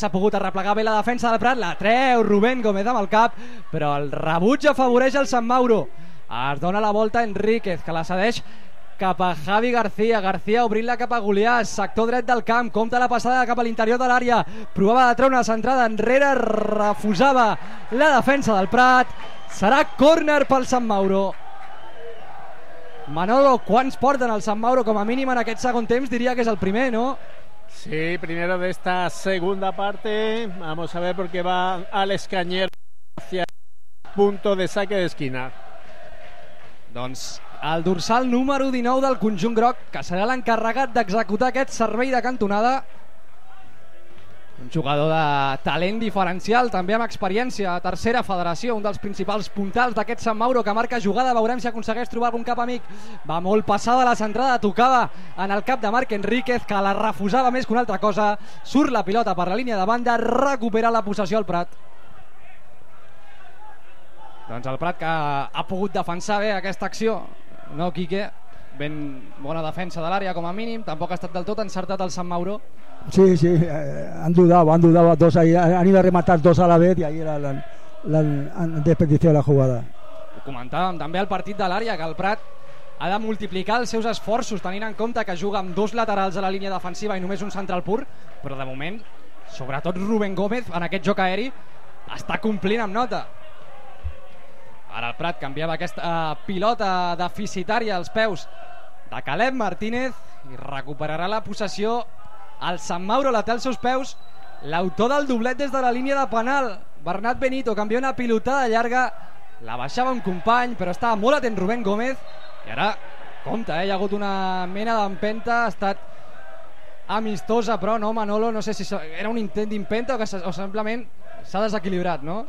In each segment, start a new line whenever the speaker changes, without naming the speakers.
s'ha pogut arreplegar bé la defensa del Prat, la treu Rubén Gómez amb el cap, però el rebuig afavoreix el Sant Mauro. Es dona la volta a Enríquez, que la cedeix cap a Javi García. García obrint-la cap a Goliàs, sector dret del camp, compta la passada cap a l'interior de l'àrea, provava de treure una centrada enrere, refusava la defensa del Prat. Serà córner pel Sant Mauro. Manolo, quants porten el Sant Mauro? Com a mínim en aquest segon temps diria que és el primer, ¿no?
Sí, primero de esta segunda parte. Vamos a ver porque va Alex Cañero hacia el punto de saque de esquina.
Doncs el dorsal número 19 del conjunt groc, que serà l'encarregat d'executar aquest servei de cantonada. Un jugador de talent diferencial, també amb experiència a tercera federació, un dels principals puntals d'aquest Sant Mauro, que marca jugada. Veurem si aconsegueix trobar algun cap amic. Va molt passada la centrada, tocava en el cap de Marc Enríquez, que la refusava més que una altra cosa. Surt la pilota per la línia de banda, recupera la possessió al Prat. Doncs el Prat, que ha pogut defensar bé aquesta acció, no, Quique? Ben bona defensa de l'àrea com a mínim, tampoc ha estat del tot encertat el Sant Mauro.
Sí, han dudado dos ahí, han ido a rematar dos a la vez y ahí han desperdiciado la jugada.
Ho comentàvem també al partit de l'àrea, que el Prat ha de multiplicar els seus esforços, tenint en compte que juga amb dos laterals a la línia defensiva i només un central pur, però de moment, sobretot Rubén Gómez, en aquest joc aeri, està complint amb nota. Ara el Prat canviava aquesta pilota deficitària als peus de Caleb Martínez i recuperarà la possessió el Sant Mauro. La té als seus peus l'autor del doblet des de la línia de penal, Bernat Benito. Canvia una pilotada llarga, la baixava un company, però estava molt atent Rubén Gómez, i ara compte, hi ha hagut una mena d'empenta, ha estat amistosa, però no, Manolo, no sé si era un intent d'empenta o simplement s'ha desequilibrat, no?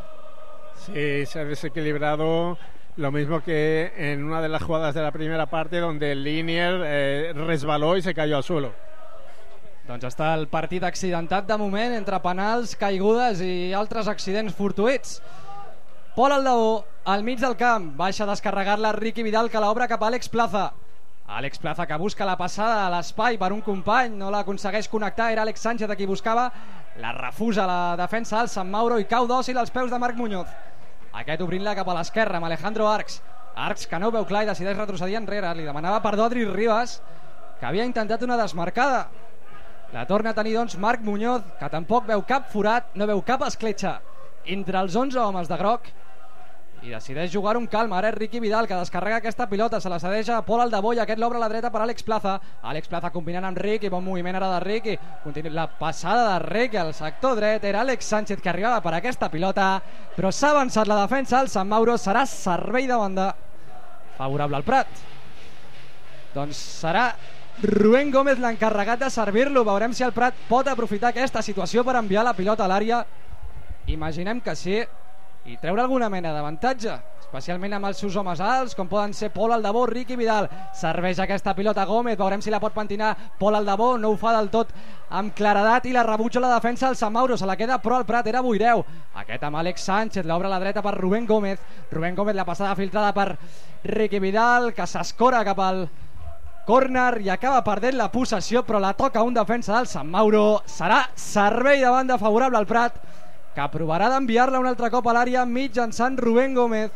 Sí, se ha desequilibrado, lo mismo que en una de las jugadas de la primera parte donde el Linier resbaló y se cayó al suelo.
Doncs està el partit accidentat de moment, entre penals, caigudes i altres accidents fortuïts. Pol Aldabó al mig del camp, baixa a descarregar-la Riqui Vidal, que l'obre cap a Àlex Plaza. Àlex Plaza, que busca la passada a l'espai per un company, no l'aconsegueix connectar, era Àlex Sánchez a qui buscava, la refusa la defensa del Sant Mauro i cau dòcil als peus de Marc Muñoz. Aquest obrint-la cap a l'esquerra amb Alejandro Arcs, que no ho veu clar i decideix retrocedir enrere. Li demanava perdó a Adri Ribas, que havia intentat una desmarcada. La torna a tenir doncs Marc Muñoz, que tampoc veu cap forat, no veu cap escletxa entre els 11 homes de groc, i decideix jugar un calma. Ara és Riqui Vidal, que descarrega aquesta pilota, se la cedeix a Pol Aldabó i aquest l'obre a la dreta per Àlex Plaza. Àlex Plaza combinant amb Riqui, bon moviment ara de Riqui, la passada de Riqui al sector dret, era Àlex Sánchez que arribava per aquesta pilota, però s'ha avançat la defensa al Sant Mauro. Serà servei de banda favorable al Prat. Doncs serà Rubén Gómez l'encarregat de servir-lo. Veurem si el Prat pot aprofitar aquesta situació per enviar la pilota a l'àrea. Imaginem que sí, i treure alguna mena d'avantatge, especialment amb els seus homes alts, com poden ser Pol Aldabó, Riqui Vidal. Serveix aquesta pilota Gómez, veurem si la pot pentinar Pol Aldabó, no ho fa del tot amb claredat i la rebutja la defensa del Sant Mauro, se la queda però el Prat, era Boireu. Aquest amb Àlex Sánchez, l'obre a la dreta per Rubén Gómez. Rubén Gómez, la passada filtrada per Riqui Vidal, que s'escora cap al córner i acaba perdent la possessió, però la toca un defensa del Sant Mauro. Serà servei de banda favorable al Prat, que provarà d'enviar-la un altre cop a l'àrea mitjançant Rubén Gómez.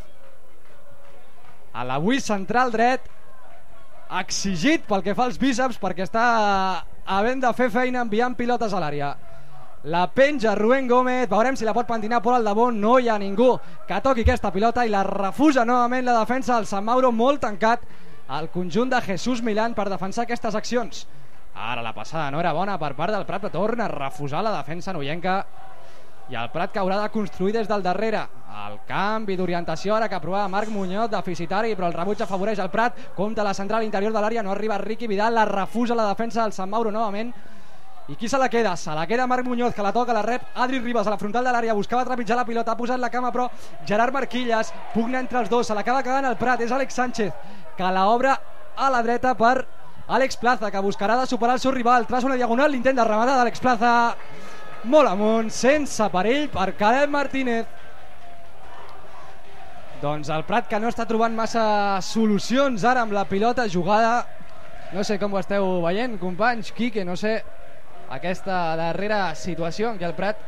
A l'avui central dret, exigit pel que fa als bíceps, perquè està havent de fer feina enviant pilotes a l'àrea. La penja Rubén Gómez, veurem si la pot pentinar Pol Aldabó. No hi ha ningú que toqui aquesta pilota i la refusa novament la defensa del Sant Mauro, molt tancat al conjunt de Jesús Milán per defensar aquestes accions. Ara la passada no era bona per part del Prat, però torna a refusar la defensa noienca, i el Prat que haurà de construir des del darrere. El canvi d'orientació ara que provava Marc Muñoz, deficitari, però el rebuig afavoreix el Prat. Compta la central interior de l'àrea, no arriba Riqui Vidal, la refusa la defensa del Sant Mauro novament. I qui se la queda? Se la queda Marc Muñoz, que la toca, la rep Adri Ribas a la frontal de l'àrea, buscava trepitjar la pilota, ha posat la cama, però Gerard Marquillas pugna entre els dos, se l'acaba quedant el Prat, és Àlex Sánchez, que la obre a la dreta per Àlex Plaza, que buscarà de superar el seu rival, tras una diagonal, l'intent de rematar d'Àlex Plaza, molt amunt, sense perill per Caleb Martínez. Doncs el Prat, que no està trobant massa solucions ara amb la pilota jugada. No sé com ho esteu veient, companys. Quique, no sé, aquesta darrera situació en què el Prat